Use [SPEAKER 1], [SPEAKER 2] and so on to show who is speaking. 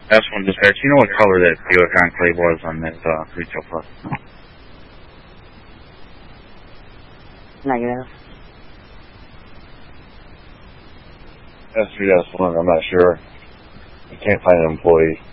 [SPEAKER 1] That's one dispatch. You know what color that Buick Enclave was on that retail plus?
[SPEAKER 2] Negative.
[SPEAKER 3] S3-1, I'm not sure. I can't find an employee.